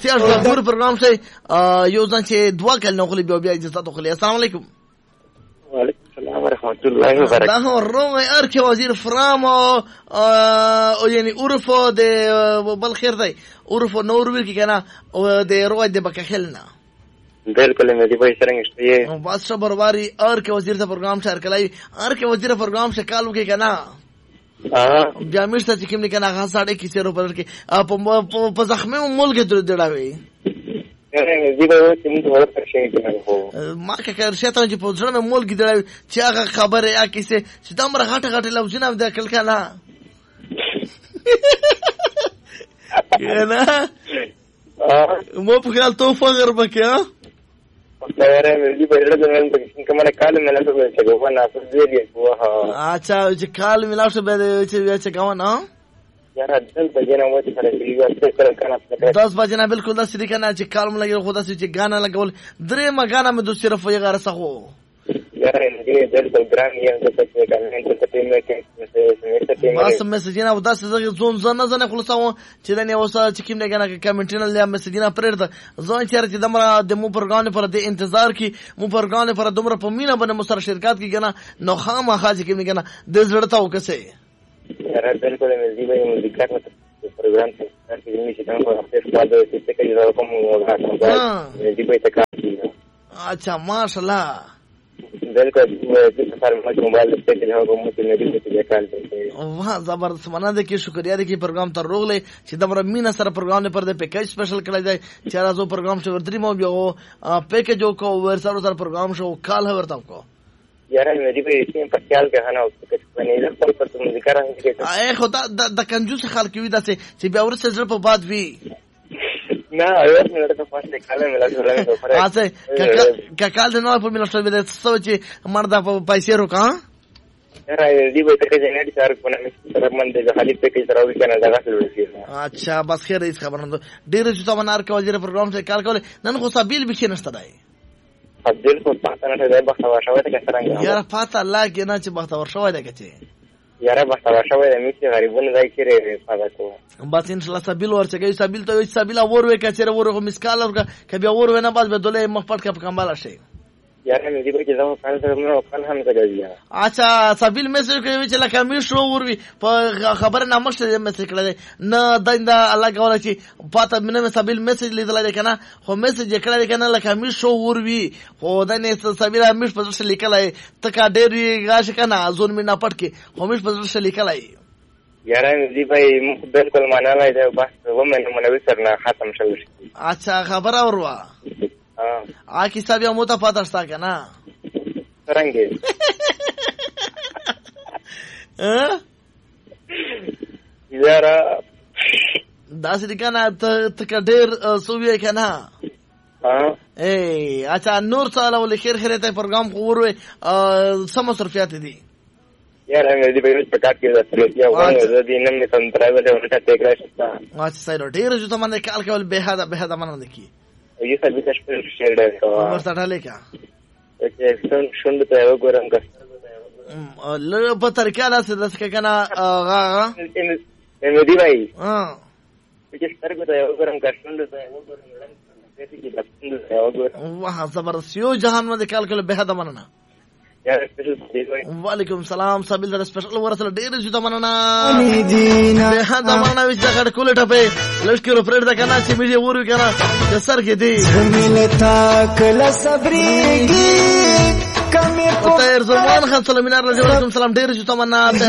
تاسو د ګور پروګرام شي یو ځان چې دوا کله نو خلی بیا اجازه ته خلی. السلام علیکم. وعلیکم السلام ورحمۃ اللہ وبرکاتہ. دا هو روم ارکی وزیر فرام او یعنی عرفو د بل خیر دی عرفو نور کی کنه او د روای د بکخلنا بالکل مې دی په څنګه شته بس صبر واری ارکی وزیر ته پروګرام شهر کلای ارکی وزیر پروګرام شکالو کې کنه بیا مشته چې کوم نه کنه هغه ساړه کې چیرې پر کې په زخمه مول کې دړاوي ما که کار شیطان چې په ځړه مول کې دړاوي چې هغه خبره یا کیسه چې دمر غټه غټه لوځنه د کل کنه کنه مو په خیال تو فقر بکیا अच्छा जे काल मिला से बेचे गावन हां यार 10 बजे ना वो करे 10 बजे ना बिल्कुल 10 तरीका ना जे काल में लगे खुदा से जे गाना लगावल द्रे में गाना में दो सिर्फ ये गार सखो यार ये दिल तो ग्राम ये तो से करने तो टीम में के बस مسجنا ودا سزه زون زنه خلاصو چې دنه وسه چې کیم نه غنا کمنټینل یا مسجنا پرېد زون چې د دمر د مو پروګرام پر د انتظار کی مو پروګرام پر دمر په مینا باندې مو سره شرکت کی غنا نو خامخا چې کیم نه غنا د زړه تاو کسه یاره بالکل مې دی به مو ذکر پروګرام ته چې می چې تاسو په خپل ساده چې کې دا کوم غاټه دی به تکا اچھا ماشاءالله بالکل چې سره موبایل ته چې هغه مو ته نبی ته کال دی واه زبردست مننه ده کې شکریا ده کې پروګرام تر روغله چې دمر مینا سره پروګرام پر د پیکیج سپیشل کړی دی چې راځو پروګرام شو ورتري مو بیا پیکیج کو ور سره پروګرام شو کال ورته کو یاره مې دی په سیم په خیال کې هنه او څه باندې د خپل پر څه ذکر راځي اے خدا د کنجوس خلک وي داسې چې بیا ورسره زړه په باد وی نه ایو مې ورته پاسه کاله مې لږ ورته پره اته کاکال د نو په مې لښته به سوچ مردا په پیسې روکا یاره دی به ته کې نه دي سره په نامه سره من د خالي پیکیج راوي کنه دا غوښتل اچھا بس خیر هیڅ خبر نه ډیر چې تاسو منار کې وزیر پروګرام ته کار کول نن خو سابیل به کې نشته دی عبدل کو پاتہ نه دی بختور شوی ته څنګه یاره پاتہ الله کې نه چې بختور شوی دی کته یاره بختور شوی دی مې غریبونه ځای کړي پاتہ کو بس ان شاء الله سابیل ورچګي سابیل ته سابیل اور وې کچره ور خو مسکال ورګه کبي اور ونه باز به دله مخپټ کا کمبال شي یاره مې دی چې زمو کال سره نو کال هم کوي اچھا سابیل میسج کوي چې لکه مې شو ور په خبر نامه شه میسج کړل نه دنده الله کوله چې پاته مې سابیل میسج لیدل کنه خو میسج کړل کنه لکه مې شو ور وی خو دنه سابیل مې په څه لیکلای تکا ډېر غاش کنه ازون مې نه پټ کې خو مې په څه لیکلای یاره دی بھائی بالکل مانالای دی بس ومن منوي سره ختم شوی اچھا خبر اوروا हाँ की सब या मोटा पाता था क्या ना करेंगे यार दास दिखाना तो क्या ढेर सुविधा क्या ना अच्छा नूर साला वो लिखिर खिरे थे प्रोग्राम को वो समझ रुपया थी यार मेरी बेरोज पटाख के जाती है वो दिन में संतरावे थे उनका देख रहा है अच्छा सही लो ढेर जो तो मैंने काल केवल बेहद मना देखी ये सब भी स्पेशल शेयर है तो और डाले क्या ओके सुन तो है वो गरम का ल पता क्या ना से दस के ना मेरी भाई हां ये सर को तो है वो गरम का सुन तो है वो गरम कैसे की दस है वो गरम वहां जबरदस्त यो जहान में निकाल के बेहद मनना यार स्पेशल वालेकुम सलाम सबिल दर स्पेशल ورسره ډیر چې تمنا बेहद मनना وچ کډ کوله ټپه لشکره پرېړ دا کنه چې میږي ور کنه د سر کې دی ملتا کله صبرېږي کمه په تیر زمان خان سلام علیکم سلام ډیر چې تمنا ته